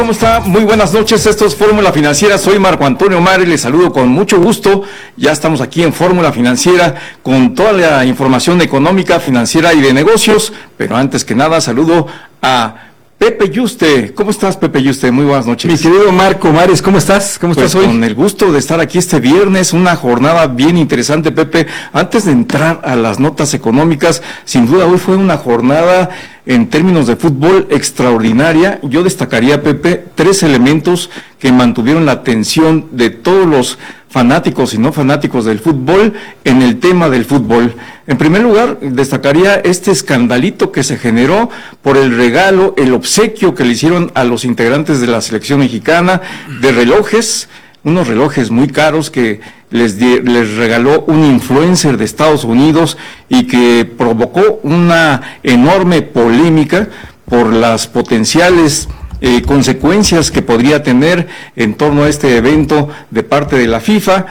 ¿Cómo está? Muy buenas noches, esto es Fórmula Financiera, soy Marco Antonio Mare, les saludo con mucho gusto. Ya estamos aquí en Fórmula Financiera con toda la información económica, financiera y de negocios, pero antes que nada saludo a Pepe Yuste. ¿Cómo estás, Pepe Yuste? Muy buenas noches. Mi querido Marco Mares, ¿cómo estás? ¿Cómo estás hoy? Con el gusto de estar aquí este viernes, una jornada bien interesante, Pepe. Antes de entrar a las notas económicas, sin duda hoy fue una jornada en términos de fútbol extraordinaria. Yo destacaría, Pepe, 3 elementos que mantuvieron la atención de todos los fanáticos y no fanáticos del fútbol en el tema del fútbol. En primer lugar, destacaría este escandalito que se generó por el regalo, el obsequio que le hicieron a los integrantes de la selección mexicana de relojes, unos relojes muy caros que les regaló un influencer de Estados Unidos y que provocó una enorme polémica por las potenciales consecuencias que podría tener en torno a este evento de parte de la FIFA.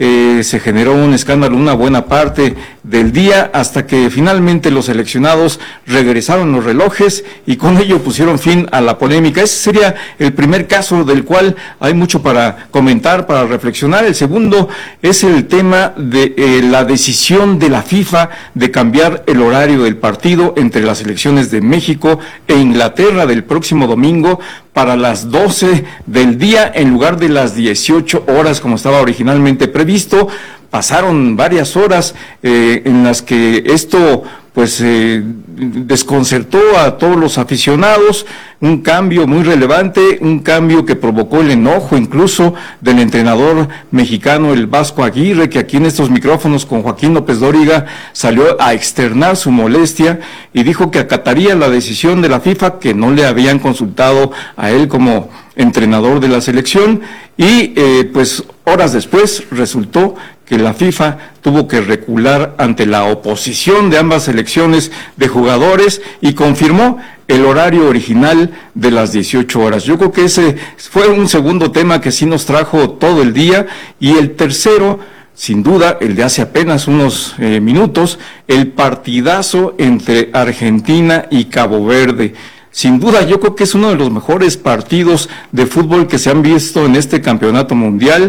Se generó un escándalo una buena parte del día hasta que finalmente los seleccionados regresaron los relojes y con ello pusieron fin a la polémica. Ese sería el primer caso del cual hay mucho para comentar, para reflexionar. El segundo es el tema de la decisión de la FIFA de cambiar el horario del partido entre las selecciones de México e Inglaterra del próximo domingo para las 12 del día en lugar de las 18 horas como estaba originalmente previsto. Pasaron varias horas en las que esto pues desconcertó a todos los aficionados, un cambio muy relevante, un cambio que provocó el enojo incluso del entrenador mexicano, el Vasco Aguirre, que aquí en estos micrófonos con Joaquín López Dóriga salió a externar su molestia y dijo que acataría la decisión de la FIFA, que no le habían consultado a él como entrenador de la selección, y pues horas después resultó que la FIFA tuvo que recular ante la oposición de ambas selecciones de jugadores y confirmó el horario original de las 18 horas. Yo creo que ese fue un segundo tema que sí nos trajo todo el día, y el tercero, sin duda, el de hace apenas unos minutos, el partidazo entre Argentina y Cabo Verde. Sin duda, yo creo que es uno de los mejores partidos de fútbol que se han visto en este campeonato mundial.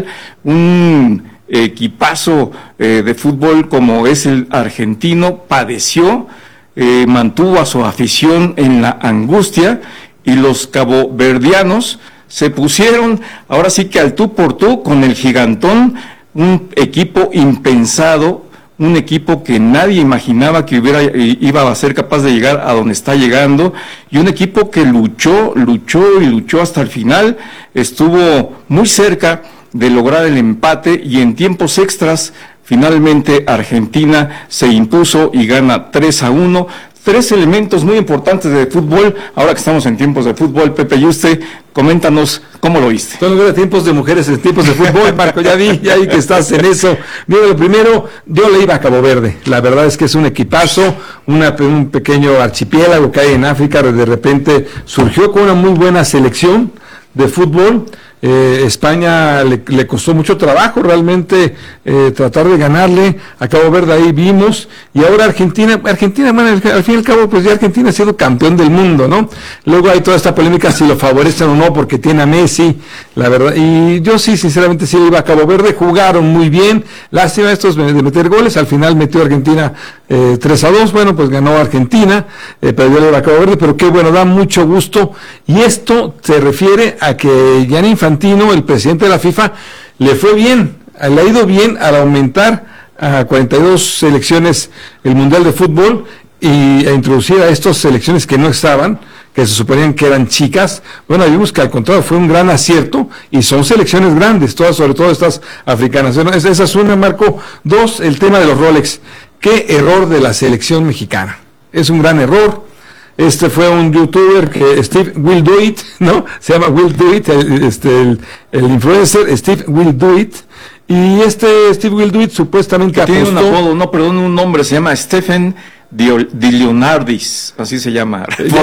Un equipazo de fútbol como es el argentino padeció, mantuvo a su afición en la angustia, y los caboverdianos se pusieron ahora sí que al tú por tú con el gigantón, un equipo impensado, un equipo que nadie imaginaba que iba a ser capaz de llegar a donde está llegando, y un equipo que luchó hasta el final, estuvo muy cerca de lograr el empate, y en tiempos extras finalmente Argentina se impuso y gana 3-1. 3 elementos muy importantes de fútbol, ahora que estamos en tiempos de fútbol. Pepe Yuste, coméntanos cómo lo viste. Son los tiempos de mujeres en tiempos de fútbol, Marco, ya vi que estás en eso. Mira, lo primero, yo le iba a Cabo Verde. La verdad es que es un equipazo, un pequeño archipiélago que hay en África, de repente surgió con una muy buena selección de fútbol. España le costó mucho trabajo realmente tratar de ganarle a Cabo Verde, ahí vimos, y ahora Argentina, bueno, al fin y al cabo, pues ya Argentina ha sido campeón del mundo, ¿no? Luego hay toda esta polémica si lo favorecen o no porque tiene a Messi, la verdad, y yo sí, sinceramente sí le iba a Cabo Verde. Jugaron muy bien, lástima estos de meter goles, al final metió Argentina 3-2, bueno, pues ganó Argentina, pero yo le iba a Cabo Verde, pero qué bueno, da mucho gusto, y esto se refiere a que Gianni Infantino, el presidente de la FIFA, le fue bien, le ha ido bien al aumentar a 42 selecciones el Mundial de Fútbol y a introducir a estas selecciones que no estaban, que se suponían que eran chicas. Bueno, vimos que al contrario fue un gran acierto, y son selecciones grandes, todas, sobre todo estas africanas. Bueno, esa es una, Marco. 2, el tema de los Rolex. Qué error de la selección mexicana. Es un gran error. Este fue un youtuber que Steve Will Do It, ¿no? Se llama Will Do It, el influencer Steve Will Do It. Y Steve Will Do It supuestamente tiene un apodo, un nombre, se llama Stephen Di Leonardis, así se llama.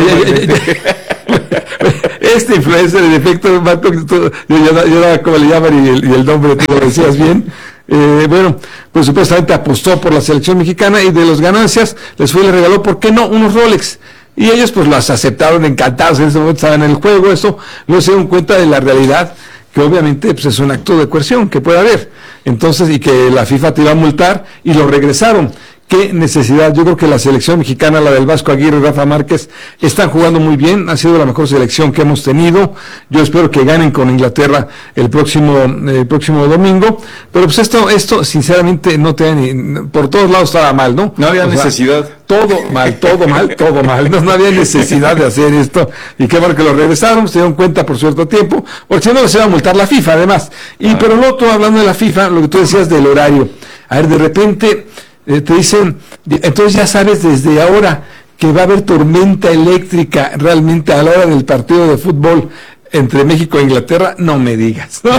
Este influencer, en efecto, Marco, yo daba como le llaman, y el nombre tú lo decías bien. Bueno, pues supuestamente apostó por la selección mexicana, y de las ganancias les fue y le regaló, ¿por qué no?, unos Rolex. Y ellos pues las aceptaron encantados, en ese momento estaban en el juego, eso, no se dieron cuenta de la realidad, que obviamente pues, es un acto de coerción que puede haber. Entonces, y que la FIFA te iba a multar, y lo regresaron. ¿Qué necesidad? Yo creo que la selección mexicana, la del Vasco Aguirre y Rafa Márquez, están jugando muy bien, ha sido la mejor selección que hemos tenido. Yo espero que ganen con Inglaterra el próximo domingo, pero pues esto sinceramente no por todos lados estaba mal, ¿no? No había necesidad. Todo mal, no había necesidad de hacer esto, y qué bueno que lo regresaron, se dieron cuenta por cierto tiempo, porque si no se va a multar la FIFA además. Pero no, tú hablando de la FIFA, lo que tú decías del horario, a ver, de repente te dicen, entonces ya sabes desde ahora que va a haber tormenta eléctrica realmente a la hora del partido de fútbol entre México e Inglaterra, no me digas, ¿no?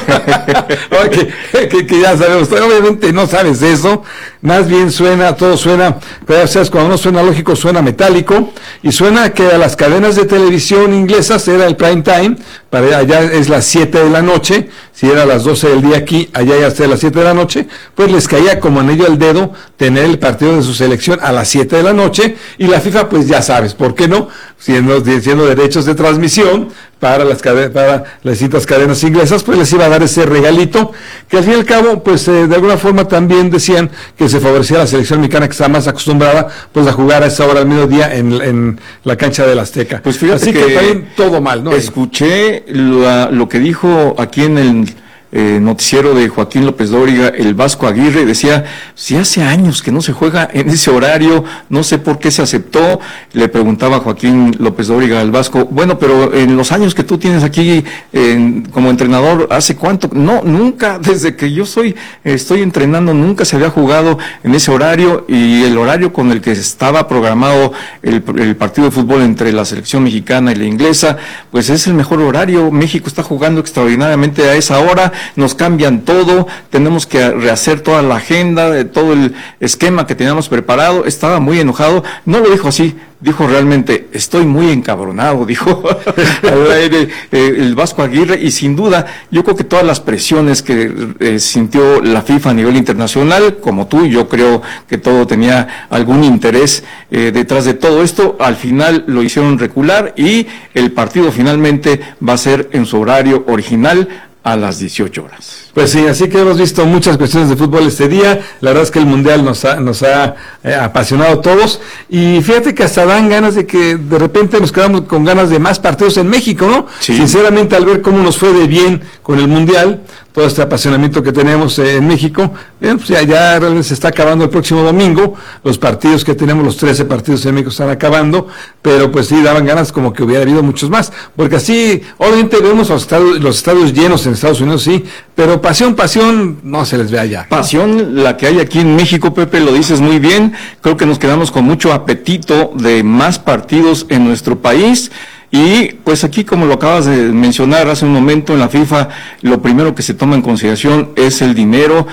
que ya sabemos, obviamente no sabes eso, más bien todo suena, ya sabes, cuando no suena lógico, suena metálico, y suena que a las cadenas de televisión inglesas era el prime time, para allá es las 7 de la noche, si era las 12 del día aquí, allá ya hasta las 7 de la noche, pues les caía como anillo al dedo tener el partido de su selección a las 7 de la noche, y la FIFA, pues ya sabes, ¿por qué no? Siendo derechos de transmisión para las distintas cadenas inglesas, pues les iba a dar ese regalito, que al fin y al cabo, pues de alguna forma también decían que se favorecía a la selección mexicana, que está más acostumbrada pues a jugar a esa hora al mediodía en la cancha del Azteca. Pues fíjate, así que también todo mal, ¿no? Escuché lo que dijo aquí en el noticiero de Joaquín López Dóriga, el Vasco Aguirre, decía, si hace años que no se juega en ese horario, no sé por qué se aceptó. Le preguntaba a Joaquín López Dóriga al Vasco, bueno, pero en los años que tú tienes aquí como entrenador, ¿hace cuánto? No, nunca, desde que yo estoy entrenando, nunca se había jugado en ese horario, y el horario con el que estaba programado el partido de fútbol entre la selección mexicana y la inglesa, pues es el mejor horario. México está jugando extraordinariamente a esa hora, nos cambian todo, tenemos que rehacer toda la agenda, todo el esquema que teníamos preparado. Estaba muy enojado, no lo dijo así, dijo realmente, estoy muy encabronado, dijo al aire el Vasco Aguirre, y sin duda, yo creo que todas las presiones que sintió la FIFA a nivel internacional, como tú, yo creo que todo tenía algún interés detrás de todo esto, al final lo hicieron recular, y el partido finalmente va a ser en su horario original, a las 18 horas. Pues sí, así que hemos visto muchas cuestiones de fútbol este día. La verdad es que el Mundial nos ha apasionado a todos. Y fíjate que hasta dan ganas de que de repente nos quedamos con ganas de más partidos en México, ¿no? Sí. Sinceramente, al ver cómo nos fue de bien con el Mundial, todo este apasionamiento que tenemos en México, pues ya realmente se está acabando el próximo domingo. Los partidos que tenemos, los 13 partidos en México están acabando, pero pues sí, daban ganas como que hubiera habido muchos más. Porque así, obviamente vemos los estadios llenos en Estados Unidos, sí, pero pasión, no se les ve allá. Pasión, la que hay aquí en México, Pepe, lo dices muy bien. Creo que nos quedamos con mucho apetito de más partidos en nuestro país. Y pues aquí, como lo acabas de mencionar hace un momento, en la FIFA lo primero que se toma en consideración es el dinero,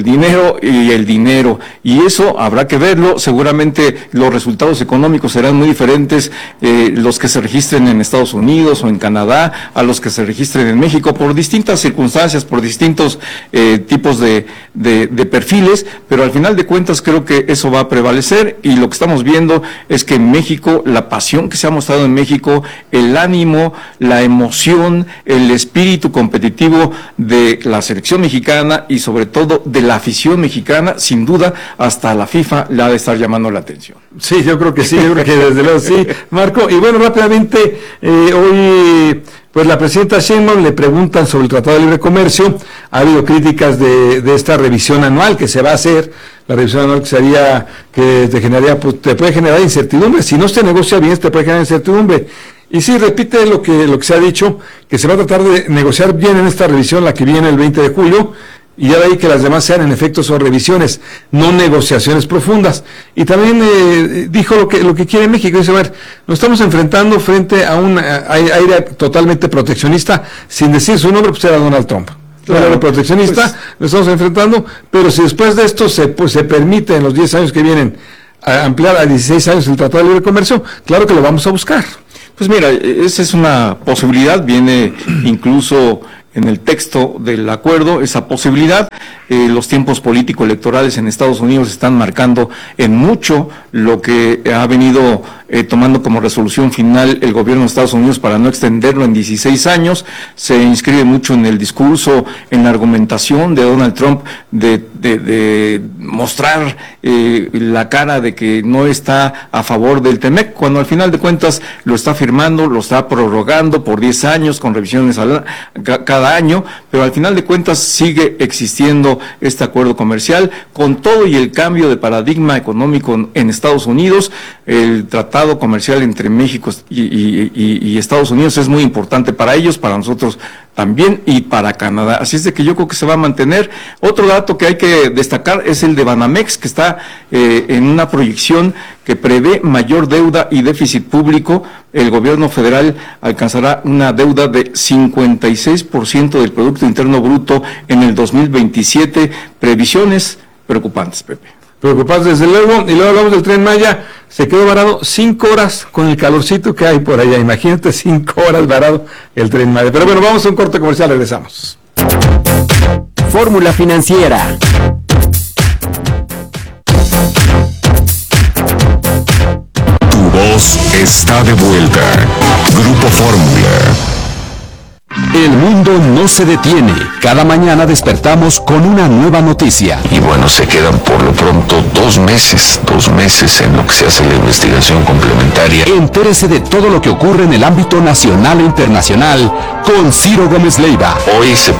y eso habrá que verlo. Seguramente los resultados económicos serán muy diferentes los que se registren en Estados Unidos o en Canadá a los que se registren en México, por distintas circunstancias, por distintos tipos de perfiles, pero al final de cuentas creo que eso va a prevalecer, y lo que estamos viendo es que en México, la pasión que se ha mostrado en México, el ánimo, la emoción, el espíritu competitivo de la selección mexicana y sobre todo de la afición mexicana, sin duda hasta la FIFA le ha de estar llamando la atención. Sí, yo creo que sí, yo creo que desde luego sí, Marco. Y bueno, rápidamente, hoy pues la presidenta Sheinbaum le preguntan sobre el Tratado de Libre Comercio. Ha habido críticas de esta revisión anual que se va a hacer, la revisión anual que te puede generar incertidumbre. Si no se negocia bien, te puede generar incertidumbre. Y sí, repite lo que se ha dicho, que se va a tratar de negociar bien en esta revisión, la que viene el 20 de julio, y ya de ahí que las demás sean en efecto son revisiones, no negociaciones profundas. Y también dijo lo que quiere México. Dice, a ver, nos estamos enfrentando frente a un aire totalmente proteccionista, sin decir su nombre, pues era Donald Trump. Claro, proteccionista, pues, nos estamos enfrentando, pero si después de esto se permite en los 10 años que vienen ampliar a 16 años el Tratado de Libre Comercio, claro que lo vamos a buscar. Pues mira, esa es una posibilidad, viene incluso en el texto del acuerdo esa posibilidad. Los tiempos político-electorales en Estados Unidos están marcando en mucho lo que ha venido tomando como resolución final el gobierno de Estados Unidos para no extenderlo en 16 años. Se inscribe mucho en el discurso, en la argumentación de Donald Trump de mostrar la cara de que no está a favor del TEMEC, cuando al final de cuentas lo está firmando, lo está prorrogando por 10 años con revisiones cada año, pero al final de cuentas sigue existiendo este acuerdo comercial con todo y el cambio de paradigma económico en Estados Unidos. El tratado comercial entre México y Estados Unidos es muy importante para ellos, para nosotros también y para Canadá. Así es de que yo creo que se va a mantener. Otro dato que hay que destacar es el de Banamex, que está en una proyección que prevé mayor deuda y déficit público. El gobierno federal alcanzará una deuda de 56% del Producto Interno Bruto en el 2027. Previsiones preocupantes, Pepe. Preocupados desde luego. Y luego hablamos del Tren Maya. Se quedó varado 5 horas con el calorcito que hay por allá. Imagínate, 5 horas varado el Tren Maya. Pero bueno, vamos a un corte comercial, regresamos. Fórmula Financiera. Tu voz está de vuelta. Grupo Fórmula. El mundo no se detiene. Cada mañana despertamos con una nueva noticia. Y bueno, se quedan por lo pronto 2 meses en lo que se hace la investigación complementaria. Entérese de todo lo que ocurre en el ámbito nacional e internacional con Ciro Gómez Leiva. Hoy se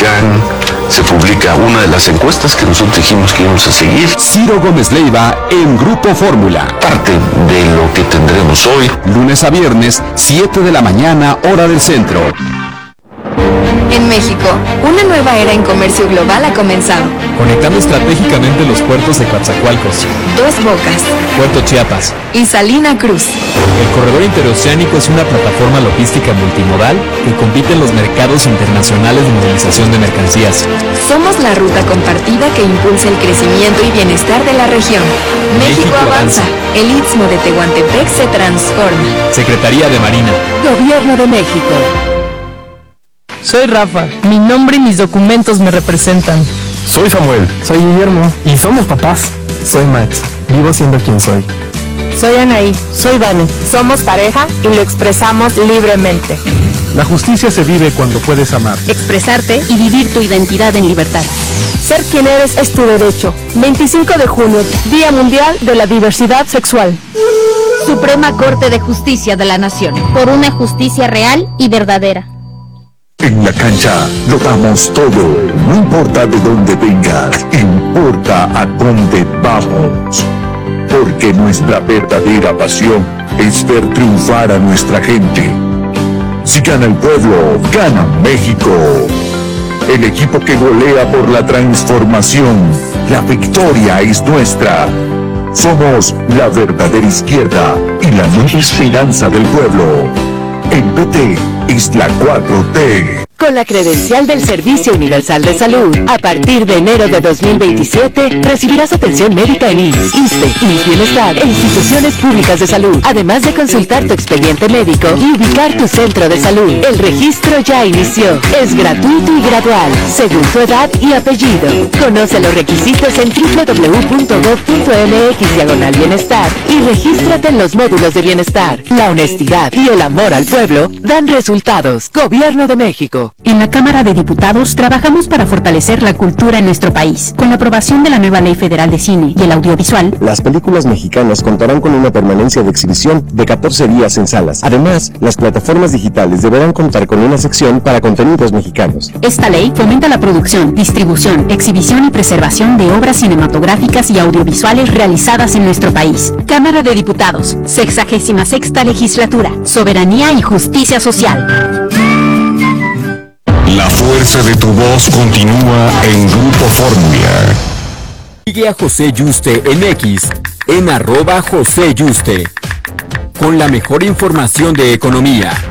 publica una de las encuestas que nosotros dijimos que íbamos a seguir. Ciro Gómez Leiva en Grupo Fórmula. Parte de lo que tendremos hoy. Lunes a viernes, 7 de la mañana, hora del centro. En México, una nueva era en comercio global ha comenzado. Conectando estratégicamente los puertos de Coatzacoalcos, Dos Bocas Puerto Chiapas y Salina Cruz. El corredor interoceánico es una plataforma logística multimodal que compite en los mercados internacionales de movilización de mercancías. Somos la ruta compartida que impulsa el crecimiento y bienestar de la región. México avanza. El Istmo de Tehuantepec se transforma. Secretaría de Marina. Gobierno de México. Soy Rafa, mi nombre y mis documentos me representan. Soy Samuel. Soy Guillermo. Y somos papás. Soy Max, vivo siendo quien soy. Soy Anaí. Soy Vane. Somos pareja y lo expresamos libremente. La justicia se vive cuando puedes amar. Expresarte y vivir tu identidad en libertad. Ser quien eres es tu derecho. 25 de junio, Día Mundial de la Diversidad Sexual. Suprema Corte de Justicia de la Nación. Por una justicia real y verdadera. En la cancha lo damos todo, no importa de dónde vengas, importa a dónde vamos. Porque nuestra verdadera pasión es ver triunfar a nuestra gente. Si gana el pueblo, gana México. El equipo que golea por la transformación, la victoria es nuestra. Somos la verdadera izquierda y la nueva esperanza del pueblo. En PT es la 4T. Con la credencial del Servicio Universal de Salud, a partir de enero de 2027, recibirás atención médica en IMSS, ISSSTE, IMSS Bienestar e instituciones públicas de salud, además de consultar tu expediente médico y ubicar tu centro de salud. El registro ya inició. Es gratuito y gradual, según tu edad y apellido. Conoce los requisitos en www.gov.mx/bienestar y regístrate en los módulos de bienestar. La honestidad y el amor al pueblo dan resultados. Gobierno de México. En la Cámara de Diputados trabajamos para fortalecer la cultura en nuestro país. Con la aprobación de la nueva Ley Federal de Cine y el Audiovisual, las películas mexicanas contarán con una permanencia de exhibición de 14 días en salas. Además, las plataformas digitales deberán contar con una sección para contenidos mexicanos. Esta ley fomenta la producción, distribución, exhibición y preservación de obras cinematográficas y audiovisuales realizadas en nuestro país. Cámara de Diputados, 66ª Legislatura, Soberanía y Justicia Social. La fuerza de tu voz continúa en Grupo Fórmula. Sigue a José Yuste en X, en @JoséYuste, con la mejor información de economía.